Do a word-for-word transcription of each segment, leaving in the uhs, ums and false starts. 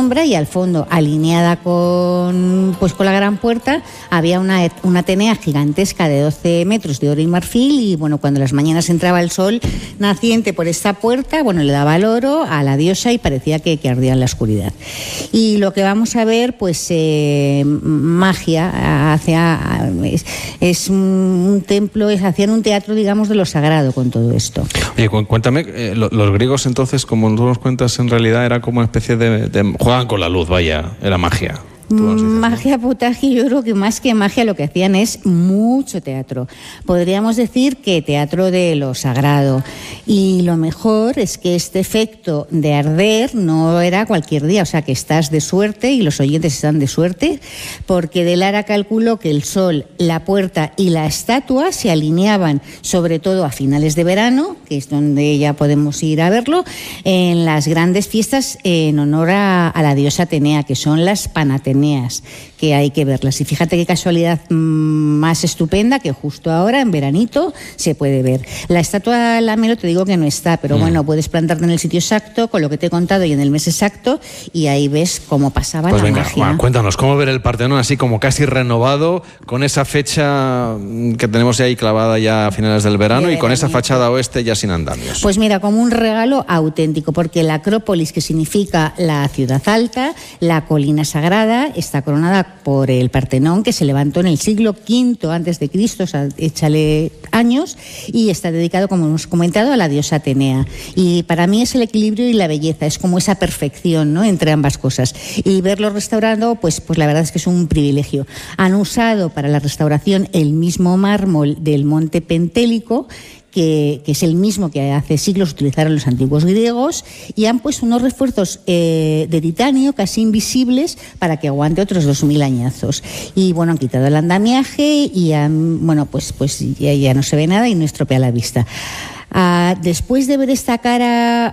sombra, y al fondo, alineada con, pues, con la gran puerta, había una, una Atenea gigantesca de doce metros de oro y marfil, y bueno, cuando las mañanas entraba el sol naciente por esta puerta, bueno, le daba el oro a la diosa y parecía que, que ardía en la oscuridad. Y lo que vamos a ver, pues eh, magia, hacia, es, es un templo, es, hacían un teatro, digamos, de lo sagrado con todo esto. Oye, cuéntame, eh, los griegos entonces, como tú nos cuentas, en realidad era como una especie de, de... jugaban con la luz, vaya, era magia. Magia potaje, yo creo que más que magia lo que hacían es mucho teatro. Podríamos decir que teatro de lo sagrado. Y lo mejor es que este efecto de arder no era cualquier día, o sea que estás de suerte y los oyentes están de suerte, porque de Lara calculó que el sol, la puerta y la estatua se alineaban, sobre todo a finales de verano, que es donde ya podemos ir a verlo, en las grandes fiestas en honor a, a la diosa Atenea, que son las Panateneas, que hay que verlas. Y fíjate qué casualidad más estupenda que justo ahora, en veranito, se puede ver. La estatua Lamelo te digo que no está, pero mm. bueno, puedes plantarte en el sitio exacto, con lo que te he contado y en el mes exacto, y ahí ves cómo pasaba pues la venga, magia. Juan, cuéntanos, ¿cómo ver el Partenón así como casi renovado, con esa fecha que tenemos ahí clavada ya a finales del verano, y con esa fachada oeste ya sin andamios? Pues mira, como un regalo auténtico, porque la Acrópolis, que significa la ciudad alta, la colina sagrada, está coronada por el Partenón, que se levantó en el siglo quinto antes de Cristo, o sea, échale años, y está dedicado, como hemos comentado, a la diosa Atenea. Y para mí es el equilibrio y la belleza, es como esa perfección, ¿no?, entre ambas cosas. Y verlo restaurado, pues, pues la verdad es que es un privilegio. Han usado para la restauración el mismo mármol del Monte Pentélico, Que, que es el mismo que hace siglos utilizaron los antiguos griegos, y han puesto unos refuerzos eh, de titanio casi invisibles para que aguante otros dos mil añazos. Y bueno, han quitado el andamiaje y han, bueno, pues, pues ya, ya no se ve nada y no estropea la vista. Uh, después de ver esta cara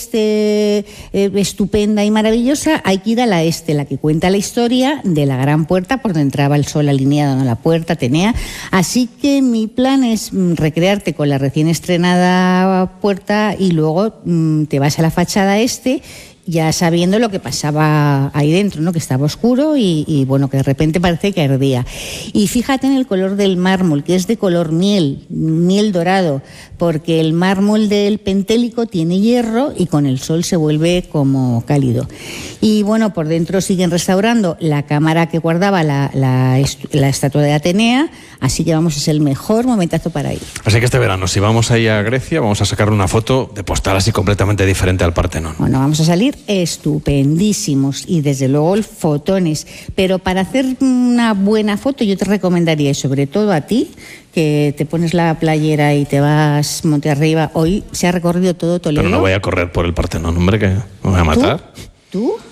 oeste eh, estupenda y maravillosa, hay que ir a la este, la que cuenta la historia de la gran puerta por donde entraba el sol alineado en la puerta Atenea. Así que mi plan es mm, recrearte con la recién estrenada puerta, y luego mm, te vas a la fachada este, ya sabiendo lo que pasaba ahí dentro, ¿no?, que estaba oscuro y, y bueno, que de repente parece que ardía. Y fíjate en el color del mármol, que es de color miel, miel dorado, porque el mármol del Pentélico tiene hierro y con el sol se vuelve como cálido. Y bueno, por dentro siguen restaurando la cámara que guardaba la, la, la estatua de Atenea, así que vamos, es el mejor momentazo para ir. Así que este verano, si vamos ahí a Grecia, vamos a sacar una foto de postal así completamente diferente al Partenón. Bueno, vamos a salir estupendísimos y desde luego fotones, pero para hacer una buena foto yo te recomendaría, y sobre todo a ti, que te pones la playera y te vas monte arriba. Hoy se ha recorrido todo Toledo. Pero no voy a correr por el Partenón, hombre, que me voy a matar. ¿Tú? ¿Tú?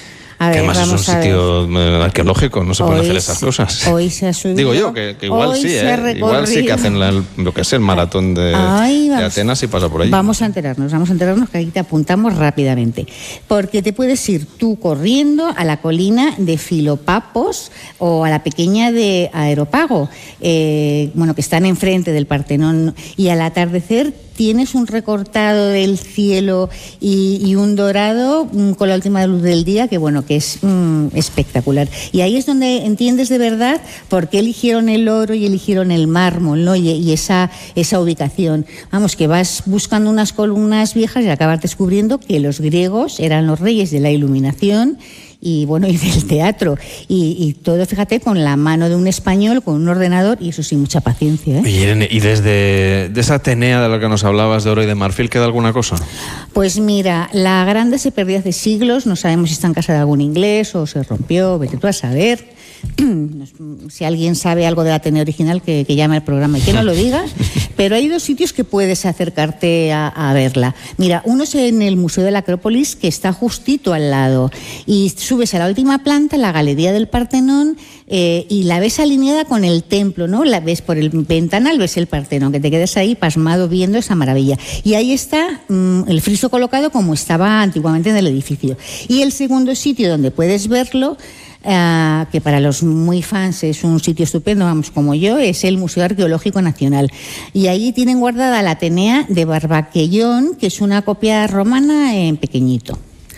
A ver, además vamos es un sitio arqueológico, no se pueden hacer esas cosas. Hoy se ha subido. Digo yo, que, que igual hoy sí, ¿eh? Igual sí que hacen la, lo que es el maratón de, Ay, vamos, de Atenas y pasa por ahí. Vamos a enterarnos, vamos a enterarnos que aquí te apuntamos rápidamente. Porque te puedes ir tú corriendo a la colina de Filopapos o a la pequeña de Aeropago, eh, bueno, que están enfrente del Partenón, y al atardecer tienes un recortado del cielo y, y un dorado con la última luz del día que, bueno, que es mm, espectacular. Y ahí es donde entiendes de verdad por qué eligieron el oro y eligieron el mármol, ¿no? Y, y esa, esa ubicación. Vamos, que vas buscando unas columnas viejas y acabas descubriendo que los griegos eran los reyes de la iluminación y bueno, y del teatro, y, y todo, fíjate, con la mano de un español, con un ordenador, y eso sí, mucha paciencia, ¿eh? Y, Irene, ¿y desde de esa Atenea de la que nos hablabas, de oro y de marfil, queda alguna cosa? Pues mira, la grande se perdió hace siglos, no sabemos si está en casa de algún inglés o se rompió, vete tú a saber. Si alguien sabe algo de la Atenea original, que, que llame al programa y que no lo diga. Pero hay dos sitios que puedes acercarte a, a verla. Mira, uno es en el Museo de la Acrópolis, que está justito al lado, y subes a la última planta, la Galería del Partenón, eh, y la ves alineada con el templo, ¿no? La ves por el ventanal, ves el Partenón, que te quedas ahí pasmado viendo esa maravilla. Y ahí está mmm, el friso colocado como estaba antiguamente en el edificio. Y el segundo sitio donde puedes verlo, Uh, que para los muy fans es un sitio estupendo, vamos, como yo, es el Museo Arqueológico Nacional. Y ahí tienen guardada la Atenea de Barbaquellón, que es una copia romana en pequeñito.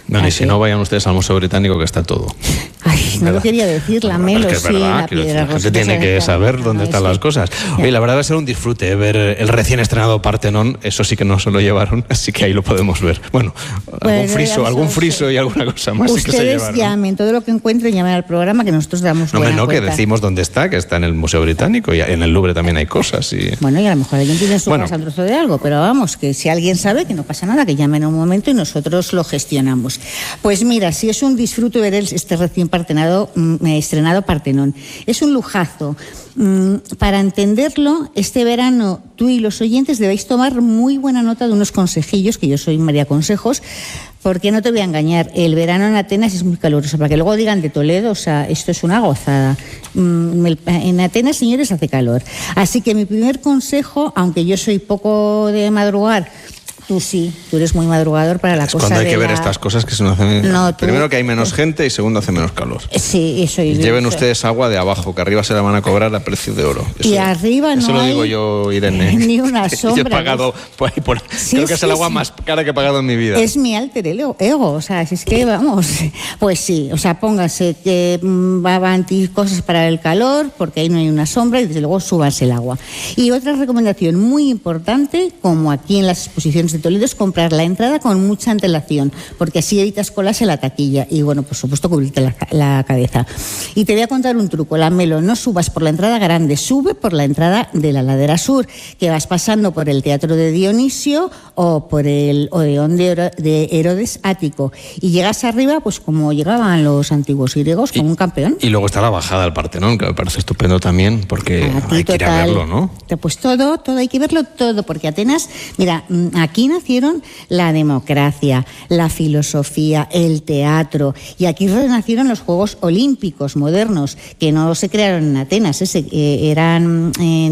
Bueno, y si no, vayan ustedes al Museo Británico, que está todo. Ay, no lo quería decir, la Melo, sí, la Piedra. La gente tiene que saber dónde están las cosas. Oye, la verdad va a ser un disfrute ver el recién estrenado Partenón. Eso sí que no se lo llevaron, así que ahí lo podemos ver. Bueno, algún friso, algún friso y alguna cosa más sí que se llevaron. Ustedes llamen, todo lo que encuentren, llamen al programa, que nosotros damos no, buena no, cuenta. Que decimos dónde está, que está en el Museo Británico y en el Louvre también hay cosas. Y... Bueno, y a lo mejor alguien tiene su bueno. casa al trozo de algo, pero vamos, que si alguien sabe, que no pasa nada, que llamen en un momento y nosotros lo gestionamos. Pues mira, si es un disfrute ver este recién partenado, mm, estrenado Partenón. Es un lujazo. Mm, para entenderlo, este verano tú y los oyentes debéis tomar muy buena nota de unos consejillos, que yo soy María Consejos, porque no te voy a engañar, el verano en Atenas es muy caluroso, para que luego digan de Toledo, o sea, esto es una gozada. Mm, en Atenas, señores, hace calor. Así que mi primer consejo, aunque yo soy poco de madrugar, tú sí, tú eres muy madrugador para la es cosa cuando hay de que ver la... estas cosas que se nos hacen... No, tú... Primero que hay menos gente y segundo hace menos calor. Sí, eso. Y lleven ustedes agua de abajo, que arriba se la van a cobrar a precio de oro. Eso, y arriba no Eso lo hay digo yo, Irene. Ni una sombra. Yo he pagado por ahí, por... Sí, creo que sí, es el agua sí. más cara que he pagado en mi vida. Es mi alter ego, o sea, si es que vamos, pues sí, o sea, póngase que va a anti cosas para el calor, porque ahí no hay una sombra, y desde luego súbase el agua. Y otra recomendación muy importante, como aquí en las exposiciones de Toledo, es comprar la entrada con mucha antelación, porque así evitas colas en la taquilla y, bueno, por supuesto, cubrirte la, la cabeza. Y te voy a contar un truco, la Melo, no subas por la entrada grande, sube por la entrada de la ladera sur, que vas pasando por el Teatro de Dionisio o por el Odeón de, de Herodes Ático, y llegas arriba pues como llegaban los antiguos griegos, como y, un campeón. Y luego está la bajada al Partenón, que me parece estupendo también, porque hay que ir a verlo, ¿no? Pues todo, todo, hay que verlo todo, porque Atenas, mira, aquí nacieron la democracia, la filosofía, el teatro, y aquí renacieron los Juegos Olímpicos modernos, que no se crearon en Atenas, ¿eh? Se, eh, eran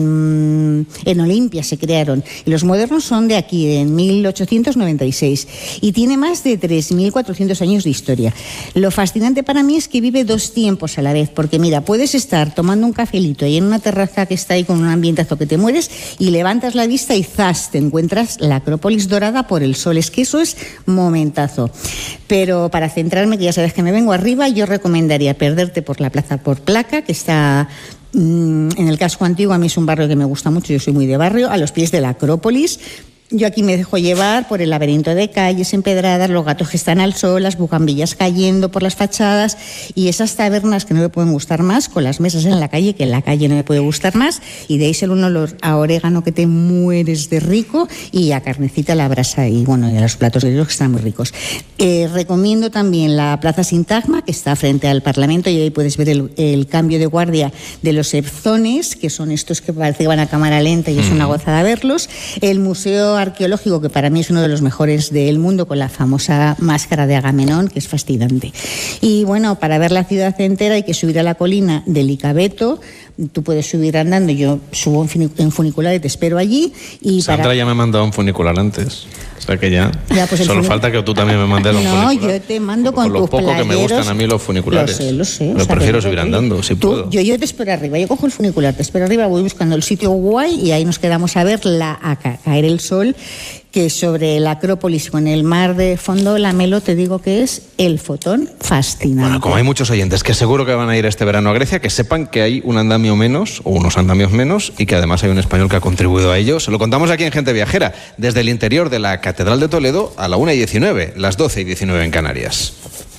en, en Olimpia se crearon, y los modernos son de aquí, en mil ochocientos noventa y seis, y tiene más de tres mil cuatrocientos años de historia. Lo fascinante para mí es que vive dos tiempos a la vez, porque mira, puedes estar tomando un cafelito y en una terraza que está ahí con un ambientazo que te mueres, y levantas la vista y ¡zas!, te encuentras la Acrópolis dorada por el sol. Es que eso es momentazo. Pero para centrarme, que ya sabes que me vengo arriba, yo recomendaría perderte por la Plaza por Placa, que está mmm, en el casco antiguo. A mí es un barrio que me gusta mucho, yo soy muy de barrio, a los pies de la Acrópolis. Yo aquí me dejo llevar por el laberinto de calles empedradas, los gatos que están al sol, las bugambillas cayendo por las fachadas y esas tabernas que no me pueden gustar más, con las mesas en la calle, que en la calle no me puede gustar más, y deis el un olor a orégano que te mueres de rico y a carnecita a la brasa y, bueno, y a los platos griegos que están muy ricos. Eh, recomiendo también la Plaza Sintagma, que está frente al Parlamento, y ahí puedes ver el, el cambio de guardia de los Ebzones, que son estos que parece que van a cámara lenta y es una gozada verlos. El Museo Arqueológico, que para mí es uno de los mejores del mundo, con la famosa máscara de Agamenón, que es fascinante. Y bueno, para ver la ciudad entera hay que subir a la colina del Icabeto. Tú puedes subir andando, yo subo en funicular y te espero allí. Y Sandra para... ya me ha mandado un funicular antes, o sea que ya, ya pues solo funic... falta que tú también me mandes los no, funiculares. No, yo te mando con, con tus lo poco playeros. Que me gustan a mí los funiculares. Lo sé, lo sé. Lo o sea, prefiero subir andando, si tú, puedo. Yo, yo te espero arriba, yo cojo el funicular, te espero arriba, voy buscando el sitio guay y ahí nos quedamos a ver la, a caer el sol, que sobre la Acrópolis con el mar de fondo, la Melo, te digo que es el fotón fascinante. Bueno, como hay muchos oyentes que seguro que van a ir este verano a Grecia, que sepan que hay un andamio menos o unos andamios menos y que además hay un español que ha contribuido a ello. Se lo contamos aquí en Gente Viajera, desde el interior de la Catedral de Toledo a la una y diecinueve, las doce y diecinueve en Canarias.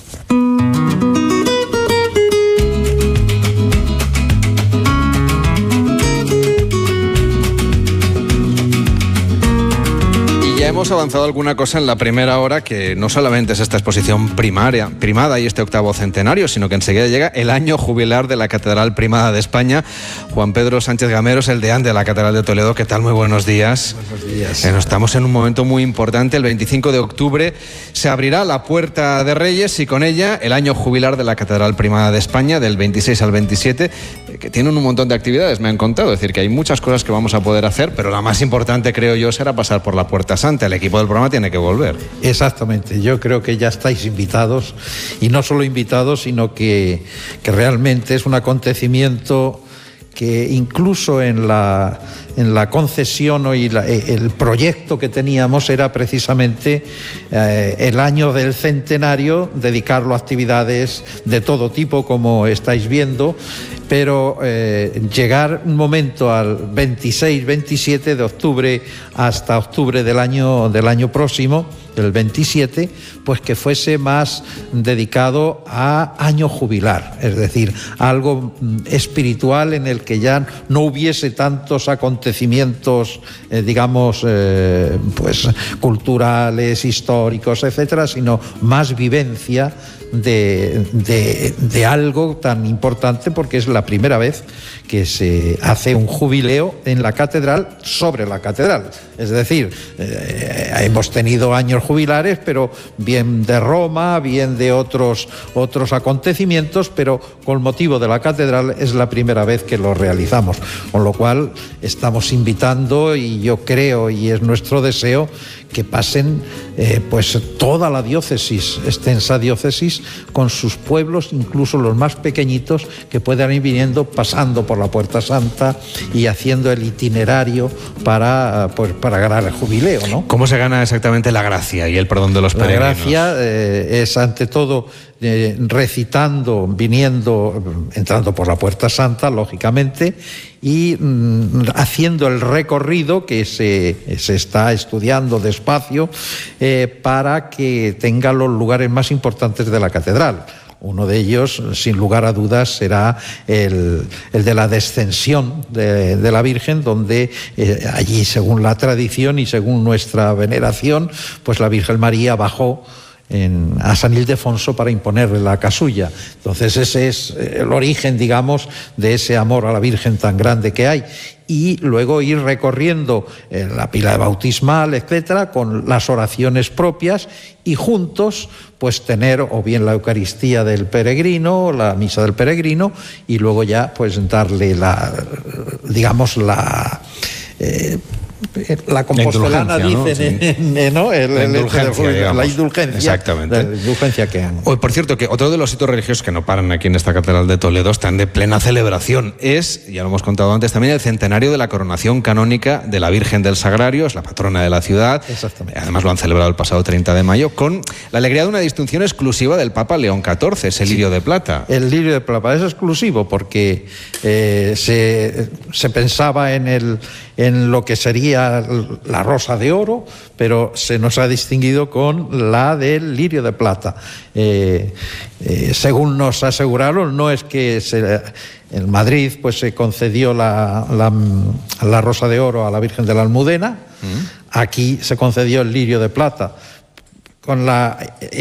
Hemos avanzado alguna cosa en la primera hora, que no solamente es esta exposición primaria, primada y este octavo centenario, sino que enseguida llega el año jubilar de la Catedral Primada de España. Juan Pedro Sánchez Gameros, el deán de la Catedral de Toledo, ¿qué tal? Muy buenos días. Buenos días. Eh, estamos en un momento muy importante. El veinticinco de octubre se abrirá la Puerta de Reyes y con ella el año jubilar de la Catedral Primada de España, del veintiséis al veintisiete, eh, que tienen un montón de actividades, me han contado. Es decir, que hay muchas cosas que vamos a poder hacer, pero la más importante, creo yo, será pasar por la Puerta Santa. El equipo del programa tiene que volver. Exactamente, yo creo que ya estáis invitados, y no solo invitados, sino que, que realmente es un acontecimiento que incluso en la, en la concesión y la, el proyecto que teníamos era precisamente eh, el año del centenario, dedicarlo a actividades de todo tipo, como estáis viendo, pero eh, llegar un momento al veintiséis veintisiete de octubre hasta octubre del año, del año próximo, del veintisiete, pues que fuese más dedicado a año jubilar, es decir, algo espiritual en el que ya no hubiese tantos acontecimientos, eh, digamos, eh, pues culturales, históricos, etcétera, sino más vivencia de, de, de algo tan importante, porque es la primera vez que se hace un jubileo en la catedral sobre la catedral. Es decir, eh, hemos tenido años jubilares, pero bien de Roma, bien de otros, otros acontecimientos, pero con motivo de la catedral es la primera vez que lo realizamos. Con lo cual estamos invitando, y yo creo, y es nuestro deseo, que pasen eh, pues toda la diócesis, extensa diócesis, con sus pueblos, incluso los más pequeñitos, que puedan ir viniendo, pasando por la Puerta Santa y haciendo el itinerario para, pues, para ganar el jubileo, ¿no? ¿Cómo se gana exactamente la gracia y el perdón de los peregrinos? La gracia eh, es ante todo eh, recitando, viniendo, entrando por la Puerta Santa, lógicamente, y mm, haciendo el recorrido que se, se está estudiando despacio eh, para que tenga los lugares más importantes de la catedral. Uno de ellos, sin lugar a dudas, será el, el de la descensión de, de la Virgen, donde eh, allí, según la tradición y según nuestra veneración, pues la Virgen María bajó En, a San Ildefonso para imponerle la casulla. Entonces ese es el origen, digamos, de ese amor a la Virgen tan grande que hay. Y luego ir recorriendo eh, la pila bautismal, etcétera, con las oraciones propias, y juntos pues tener o bien la Eucaristía del peregrino, la misa del peregrino, y luego ya pues darle la, digamos, la... Eh, la compostelana, dicen, ¿no? Sí. ¿no? El, la, el indulgencia, de, la indulgencia. Exactamente. La indulgencia que han... Hoy, por cierto, que otro de los hitos religiosos que no paran aquí en esta catedral de Toledo, están de plena celebración, es, ya lo hemos contado antes también, el centenario de la coronación canónica de la Virgen del Sagrario, es la patrona de la ciudad. Exactamente. Además lo han celebrado el pasado treinta de mayo, con la alegría de una distinción exclusiva del Papa León catorce, ese lirio sí. de plata. El lirio de plata es exclusivo porque eh, se, se pensaba en, el, en lo que sería la rosa de oro, pero se nos ha distinguido con la del lirio de plata. Eh, eh, según nos aseguraron, no es que se, en Madrid pues se concedió la, la, la rosa de oro a la Virgen de la Almudena, mm. aquí se concedió el lirio de plata, con la,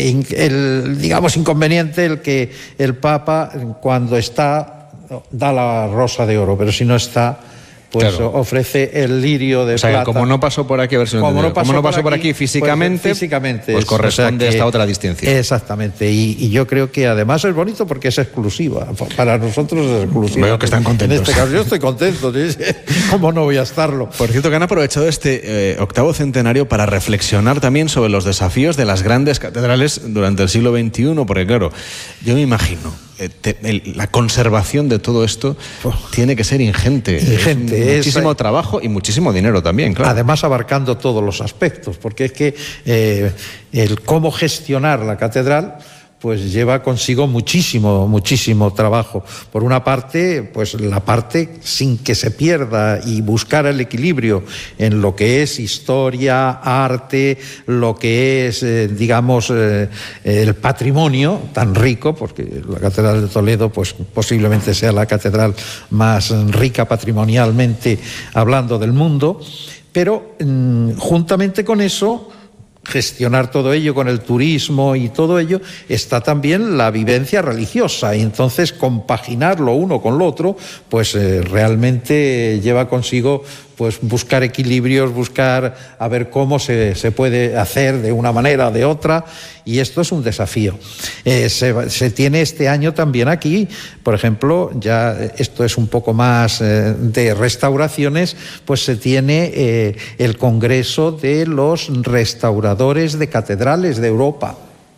el, digamos, inconveniente el que el Papa, cuando está, da la rosa de oro, pero si no está, pues claro. ofrece el lirio de o sea, plata. Como no pasó por aquí, a ver si como, no pasó, como no pasó por, por aquí, aquí físicamente, pues, físicamente pues corresponde o sea que, esta otra distinción. Exactamente, y, y yo creo que además es bonito porque es exclusiva. Para nosotros es exclusiva. Veo que están contentos. En este caso yo estoy contento. ¿Cómo no voy a estarlo? Por cierto, que han aprovechado este eh, octavo centenario para reflexionar también sobre los desafíos de las grandes catedrales durante el siglo veintiuno, porque claro, yo me imagino Eh, te, el, la conservación de todo esto oh, tiene que ser ingente, ingente es muchísimo es, trabajo y muchísimo dinero también, claro. Además abarcando todos los aspectos, porque es que eh, el cómo gestionar la catedral pues lleva consigo muchísimo, muchísimo trabajo. Por una parte, pues la parte sin que se pierda y buscar el equilibrio en lo que es historia, arte, lo que es, eh, digamos, eh, el patrimonio tan rico, porque la Catedral de Toledo, pues posiblemente sea la catedral más rica patrimonialmente hablando del mundo, pero mmm, juntamente con eso, gestionar todo ello con el turismo y todo ello, está también la vivencia religiosa, y entonces compaginar lo uno con lo otro, pues eh, realmente lleva consigo pues buscar equilibrios, buscar a ver cómo se, se puede hacer de una manera o de otra, y esto es un desafío. Eh, se, se tiene este año también aquí, por ejemplo, ya esto es un poco más eh, de restauraciones, pues se tiene eh, el Congreso de los Restauradores de Catedrales de Europa.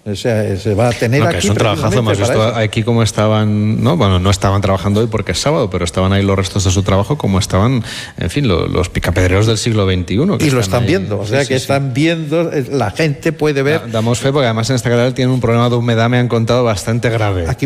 O sea, se va a tener no, aquí. Que es un trabajazo. Hemos visto aquí cómo estaban, ¿no? Bueno, no estaban trabajando hoy porque es sábado, pero estaban ahí los restos de su trabajo, como estaban, en fin, los, los picapedreros del siglo veintiuno. Y lo están ahí, viendo, o sea, sí, que sí, están sí. viendo, la gente puede ver. Da, damos fe, porque además en esta catedral tienen un problema de humedad, me han contado, bastante grave. Aquí